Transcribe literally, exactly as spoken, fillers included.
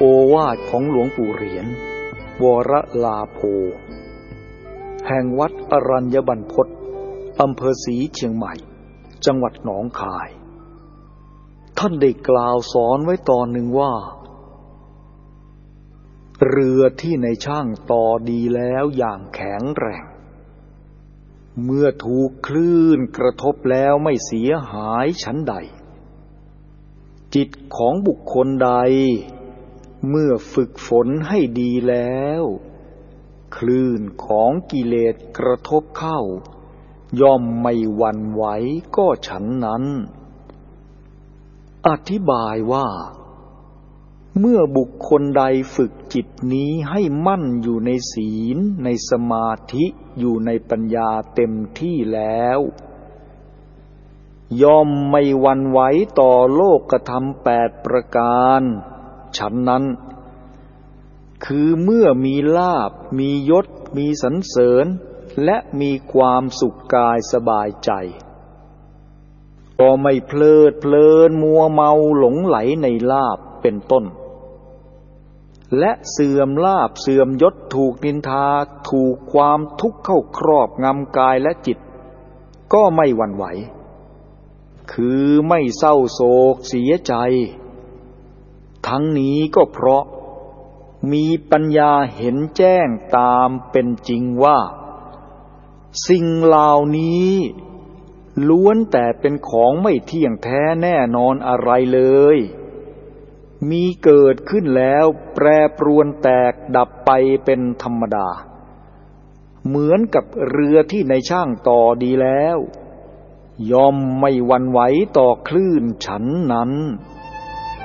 โอวาทของหลวงปู่เหรียญวรลาโภแห่งวัดอรัญญบรรพตอำเภอศรีเชียงใหม่จังหวัดหนองคายท่านได้กล่าวสอนไว้ตอนหนึ่งว่าเรือที่ในช่างต่อดีแล้วอย่างแข็งแรงเมื่อถูกคลื่นกระทบแล้วไม่เสียหายชั้นใดจิตของบุคคลใดเมื่อฝึกฝนให้ดีแล้วคลื่นของกิเลสกระทบเข้าย่อมไม่หวั่นไหวก็ฉันนั้นอธิบายว่าเมื่อบุคคลใดฝึกจิตนี้ให้มั่นอยู่ในศีลในสมาธิอยู่ในปัญญาเต็มที่แล้วย่อมไม่หวั่นไหวต่อโลกธรรมแปดประการฉันนั้นคือเมื่อมีลาภมียศมีสรรเสริญและมีความสุขกายสบายใจก็ไม่เพลิดเพลินมัวเมาหลงไหลในลาภเป็นต้นและเสื่อมลาภเสื่อมยศถูกนินทาถูกความทุกข์เข้าครอบงำกายและจิตก็ไม่หวั่นไหวคือไม่เศร้าโศกเสียใจทั้งนี้ก็เพราะมีปัญญาเห็นแจ้งตามเป็นจริงว่าสิ่งเหล่านี้ล้วนแต่เป็นของไม่เที่ยงแท้แน่นอนอะไรเลยมีเกิดขึ้นแล้วแปรปรวนแตกดับไปเป็นธรรมดาเหมือนกับเรือที่ในช่างต่อดีแล้วย่อมไม่หวั่นไหวต่อคลื่นฉันนั้น